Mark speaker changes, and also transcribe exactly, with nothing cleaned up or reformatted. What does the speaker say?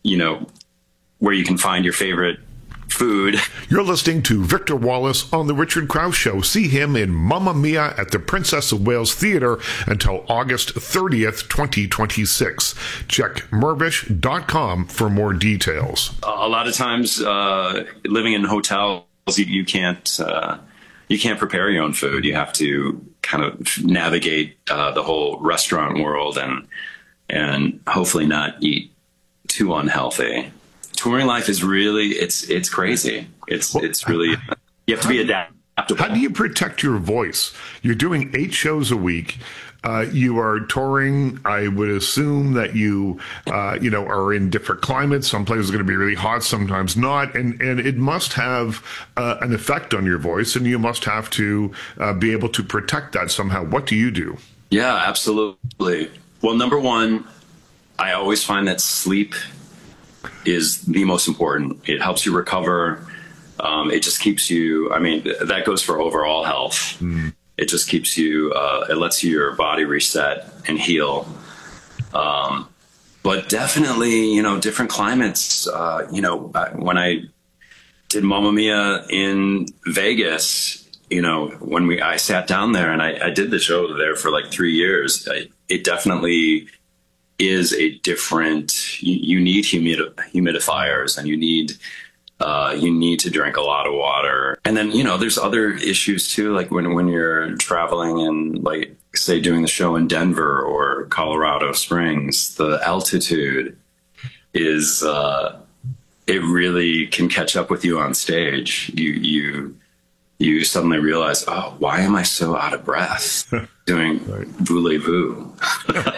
Speaker 1: you know, where you can find your favorite food.
Speaker 2: You're listening to Victor Wallace on The Richard Crouse Show. See him in Mamma Mia at the Princess of Wales Theatre until August thirtieth, twenty twenty-six. Check mervish dot com for more details.
Speaker 1: A lot of times, uh, living in hotels, you, you can't uh, you can't prepare your own food. You have to kind of navigate uh, the whole restaurant world and and hopefully not eat too unhealthy. Touring life is really, it's it's crazy. It's it's really, you have to be adaptable.
Speaker 2: How do you protect your voice? You're doing eight shows a week. Uh, you are touring. I would assume that you, uh, you know, are in different climates. Some places are going to be really hot, sometimes not. And, and it must have uh, an effect on your voice, and you must have to uh, be able to protect that somehow. What do you do?
Speaker 1: Yeah, absolutely. Well, number one, I always find that sleep is the most important. It helps you recover. Um, it just keeps you, I mean, th- that goes for overall health. Mm. It just keeps you, uh, it lets your body reset and heal. Um, but definitely, you know, different climates, uh, you know, when I did Mamma Mia in Vegas, you know, when we, I sat down there and I, I did the show there for like three years, I, it definitely is a different, you, you need humidi- humidifiers and you need, uh, you need to drink a lot of water. And then, you know, there's other issues too, like when, when you're traveling and like, say, doing the show in Denver or Colorado Springs, the altitude is, uh, it really can catch up with you on stage. You, you, you suddenly realize, oh, why am I so out of breath doing voulez-vous?